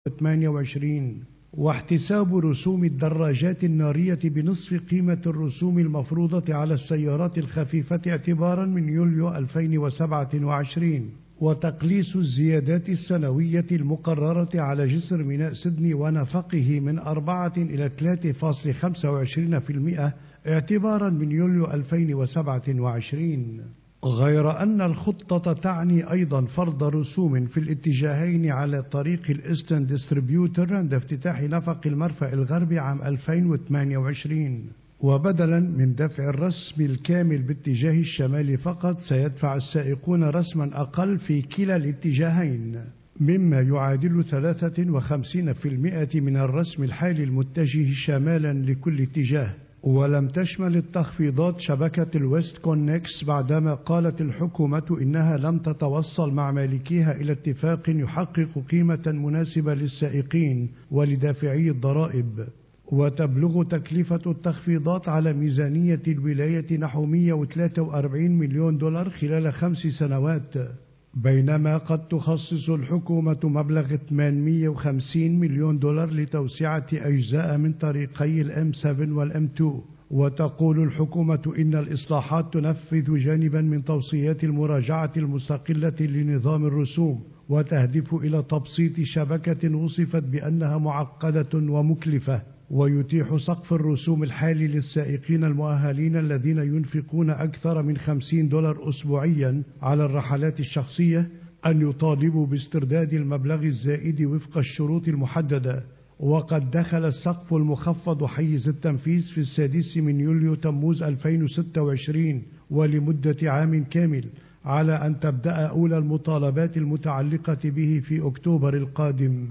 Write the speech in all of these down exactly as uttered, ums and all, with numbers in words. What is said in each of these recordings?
ثمانية وعشرين، واحتساب رسوم الدراجات النارية بنصف قيمة الرسوم المفروضة على السيارات الخفيفة اعتبارا من يوليو ألفين وسبعة وعشرين، وتقليص الزيادات السنوية المقررة على جسر ميناء سيدني ونفقه من أربعة إلى ثلاثة فاصلة خمسة وعشرين بالمئة اعتبارا من يوليو ألفين وسبعة وعشرين. غير أن الخطة تعني أيضا فرض رسوم في الاتجاهين على طريق الإيسترن ديستريبيوتر عند افتتاح نفق المرفأ الغربي عام ألفين وثمانية وعشرين، وبدلا من دفع الرسم الكامل باتجاه الشمال فقط سيدفع السائقون رسما أقل في كلا الاتجاهين، مما يعادل ثلاثة وخمسين بالمئة من الرسم الحالي المتجه شمالا لكل اتجاه. ولم تشمل التخفيضات شبكة الويست كونكس بعدما قالت الحكومة إنها لم تتوصل مع مالكيها إلى اتفاق يحقق قيمة مناسبة للسائقين ولدافعي الضرائب. وتبلغ تكلفة التخفيضات على ميزانية الولاية نحو مئة وثلاثة وأربعين مليون دولار خلال خمس سنوات، بينما قد تخصص الحكومة مبلغ ثمانمئة وخمسين مليون دولار لتوسعة أجزاء من طريقي الإم سبعة والإم اثنين. وتقول الحكومة إن الإصلاحات تنفذ جانبا من توصيات المراجعة المستقلة لنظام الرسوم، وتهدف إلى تبسيط شبكة وصفت بأنها معقدة ومكلفة، ويتيح سقف الرسوم الحالي للسائقين المؤهلين الذين ينفقون أكثر من خمسين دولار أسبوعيا على الرحلات الشخصية أن يطالبوا باسترداد المبلغ الزائد وفق الشروط المحددة. وقد دخل السقف المخفض حيز التنفيذ في السادس من يوليو تموز ألفين وستة وعشرين ولمدة عام كامل، على أن تبدأ أولى المطالبات المتعلقة به في أكتوبر القادم.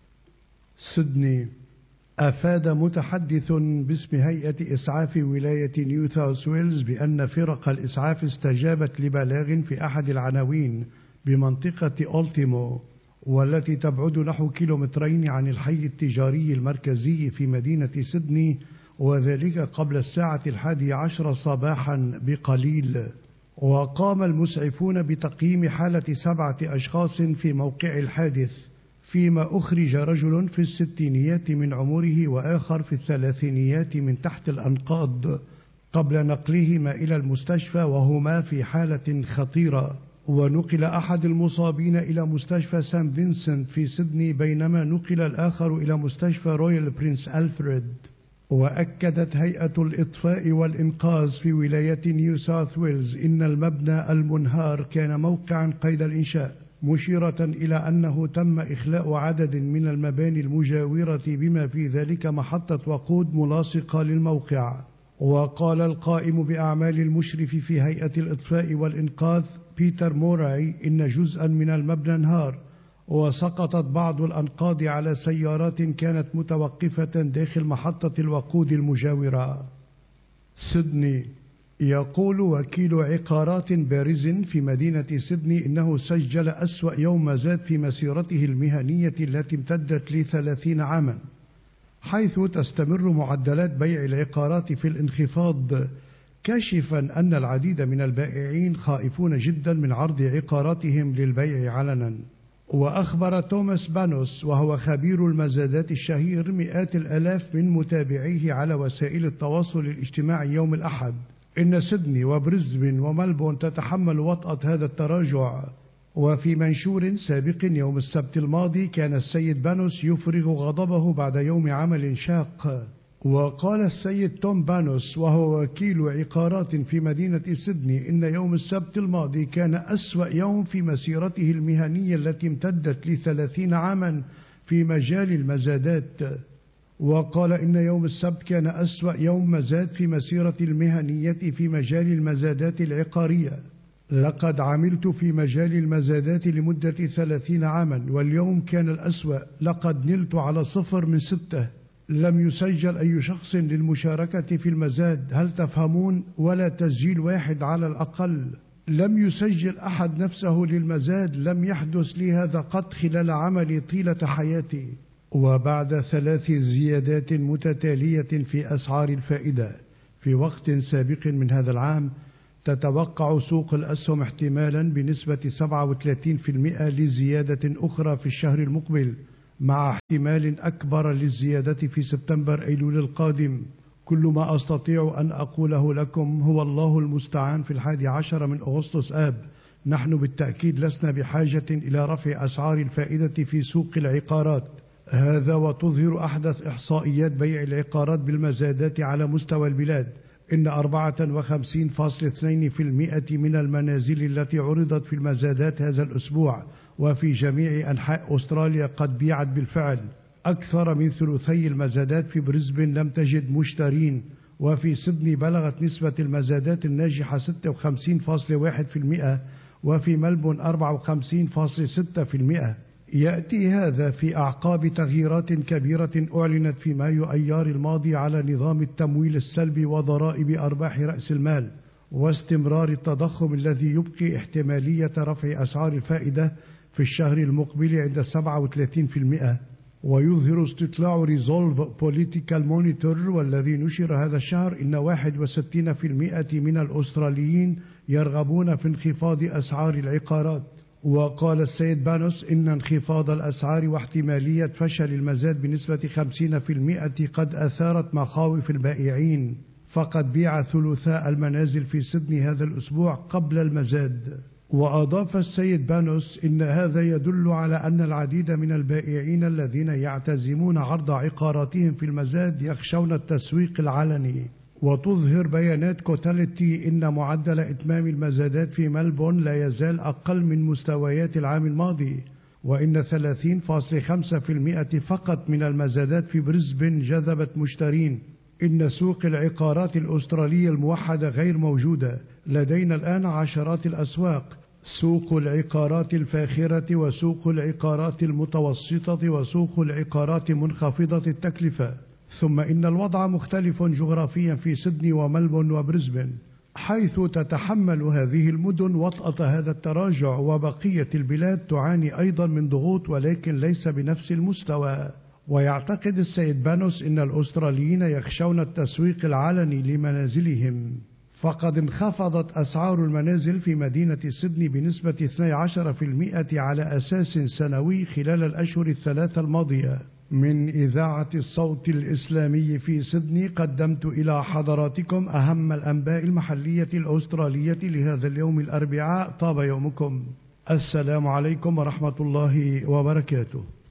سيدني. أفاد متحدث باسم هيئة إسعاف ولاية نيو ساوث ويلز بأن فرق الإسعاف استجابت لبلاغ في أحد العناوين بمنطقة أولتيمو، والتي تبعد نحو كيلومترين عن الحي التجاري المركزي في مدينة سيدني، وذلك قبل الساعة الحادية عشر صباحا بقليل. وقام المسعفون بتقييم حالة سبعة أشخاص في موقع الحادث، فيما أخرج رجل في الستينيات من عمره وآخر في الثلاثينيات من تحت الأنقاض قبل نقلهما إلى المستشفى وهما في حالة خطيرة. ونقل أحد المصابين إلى مستشفى سان فينسنت في سيدني، بينما نقل الآخر إلى مستشفى رويال برنس ألفريد. وأكدت هيئة الإطفاء والإنقاذ في ولاية نيو ساوث ويلز إن المبنى المنهار كان موقعا قيد الإنشاء، مشيرة إلى أنه تم إخلاء عدد من المباني المجاورة بما في ذلك محطة وقود ملاصقة للموقع. وقال القائم بأعمال المشرف في هيئة الإطفاء والإنقاذ بيتر موراي إن جزءا من المبنى انهار، وسقطت بعض الأنقاض على سيارات كانت متوقفة داخل محطة الوقود المجاورة. سيدني. يقول وكيل عقارات بارز في مدينة سيدني إنه سجل أسوأ يوم زاد في مسيرته المهنية التي امتدت لثلاثين عاما، حيث تستمر معدلات بيع العقارات في الانخفاض، كاشفا أن العديد من البائعين خائفون جدا من عرض عقاراتهم للبيع علنا. وأخبر توماس بانوس وهو خبير المزادات الشهير مئات الآلاف من متابعيه على وسائل التواصل الاجتماعي يوم الأحد إن سيدني وبريسبن وملبون تتحمل وطأة هذا التراجع. وفي منشور سابق يوم السبت الماضي كان السيد بانوس يفرغ غضبه بعد يوم عمل شاق. وقال السيد توم بانوس وهو وكيل عقارات في مدينة سيدني إن يوم السبت الماضي كان أسوأ يوم في مسيرته المهنية التي امتدت لثلاثين عاما في مجال المزادات. وقال إن يوم السبت كان أسوأ يوم مزاد في مسيرة المهنية في مجال المزادات العقارية. لقد عملت في مجال المزادات لمدة ثلاثين عاما، واليوم كان الأسوأ. لقد نلت على صفر من ستة، لم يسجل أي شخص للمشاركة في المزاد، هل تفهمون؟ ولا تسجيل واحد على الأقل. لم يسجل أحد نفسه للمزاد، لم يحدث لي هذا قط خلال عملي طيلة حياتي. وبعد ثلاث زيادات متتالية في أسعار الفائدة في وقت سابق من هذا العام، تتوقع سوق الأسهم احتمالا بنسبة سبعة وثلاثين بالمئة لزيادة أخرى في الشهر المقبل، مع احتمال أكبر للزيادة في سبتمبر أيلول القادم. كل ما أستطيع أن أقوله لكم هو الله المستعان. في الحادي عشر من أغسطس آب نحن بالتأكيد لسنا بحاجة إلى رفع أسعار الفائدة في سوق العقارات، هذا وتظهر أحدث إحصائيات بيع العقارات بالمزادات على مستوى البلاد إن أربعة وخمسين فاصلة اثنين بالمئة من المنازل التي عرضت في المزادات هذا الأسبوع وفي جميع أنحاء أستراليا قد بيعت بالفعل. أكثر من ثلثي المزادات في بريسبن لم تجد مشترين، وفي سيدني بلغت نسبة المزادات الناجحة ستة وخمسين فاصلة واحد بالمئة وفي ملبون أربعة وخمسين فاصلة ستة بالمئة. يأتي هذا في أعقاب تغييرات كبيرة أعلنت في مايو أيار الماضي على نظام التمويل السلبي وضرائب أرباح رأس المال، واستمرار التضخم الذي يبقي احتمالية رفع أسعار الفائدة في الشهر المقبل عند سبعة وثلاثين بالمئة. ويظهر استطلاع ريزولف بوليتيكال مونيتور والذي نشر هذا الشهر إن واحد وستين بالمئة من الأستراليين يرغبون في انخفاض أسعار العقارات. وقال السيد بانوس إن انخفاض الأسعار واحتمالية فشل المزاد بنسبة خمسين بالمئة قد أثارت مخاوف البائعين، فقد بيع ثلثاء المنازل في سيدني هذا الأسبوع قبل المزاد. وأضاف السيد بانوس إن هذا يدل على أن العديد من البائعين الذين يعتزمون عرض عقاراتهم في المزاد يخشون التسويق العلني. وتظهر بيانات كوتاليتي إن معدل إتمام المزادات في ملبون لا يزال أقل من مستويات العام الماضي، وإن ثلاثين فاصلة خمسة بالمئة فقط من المزادات في بريسبن جذبت مشترين. إن سوق العقارات الأسترالية الموحدة غير موجودة، لدينا الآن عشرات الأسواق: سوق العقارات الفاخرة وسوق العقارات المتوسطة وسوق العقارات منخفضة التكلفة. ثم إن الوضع مختلف جغرافيا في سيدني وملبون وبريسبن، حيث تتحمل هذه المدن وطأة هذا التراجع، وبقية البلاد تعاني أيضا من ضغوط ولكن ليس بنفس المستوى. ويعتقد السيد بانوس إن الأستراليين يخشون التسويق العلني لمنازلهم، فقد انخفضت أسعار المنازل في مدينة سيدني بنسبة اثني عشر بالمئة على أساس سنوي خلال الأشهر الثلاثة الماضية. من إذاعة الصوت الإسلامي في سيدني قدمت إلى حضراتكم أهم الأنباء المحلية الأسترالية لهذا اليوم الأربعاء. طاب يومكم. السلام عليكم ورحمة الله وبركاته.